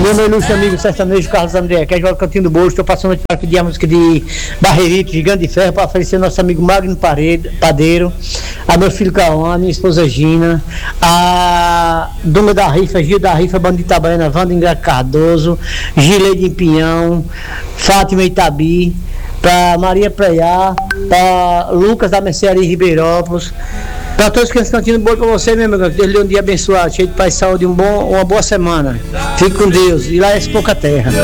meu ilustre amigo sertanejo Carlos André, que é o Cantinho do Bolo. Estou passando aqui para pedir a música de Barreirito, Gigante de Ferro, para oferecer ao nosso amigo Magno Padeiro, a meu filho Cauã, a minha esposa Gina, a dona da rifa, Gil da rifa, Bando de Itabaiana, Wanda Ingra Cardoso, Gileide Pinhão, Fátima Itabi, para Maria Preá, para Lucas da Mercearia Ribeirópolis, para todos que estão Cantinho do Bolo, para você, meu amigo, Deus lhe dê um dia abençoado, cheio de paz e saúde, uma boa semana. Fique com Deus, e lá é pouca terra.